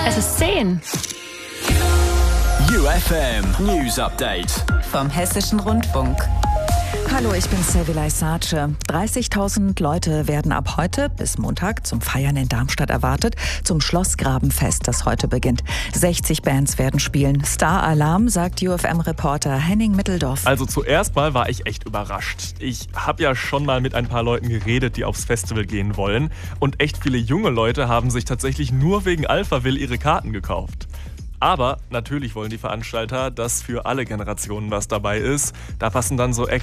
Es ist 10. UFM News Update vom Hessischen Rundfunk. Hallo, ich bin Sevilay Sace. 30.000 Leute werden ab heute bis Montag zum Feiern in Darmstadt erwartet, zum Schlossgrabenfest, das heute beginnt. 60 Bands werden spielen. Star Alarm, sagt UFM-Reporter Henning Mitteldorf. Also zuerst mal war ich echt überrascht. Ich habe ja schon mal mit ein paar Leuten geredet, die aufs Festival gehen wollen. Und echt viele junge Leute haben sich tatsächlich nur wegen Alphaville ihre Karten gekauft. Aber natürlich wollen die Veranstalter, dass für alle Generationen was dabei ist. Da passen dann so